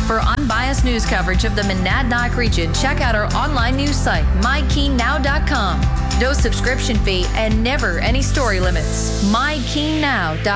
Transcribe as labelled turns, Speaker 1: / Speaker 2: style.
Speaker 1: For unbiased news coverage of the Monadnock region, check out our online news site, mykeennow.com. No subscription fee and never any story limits. mykeennow.com.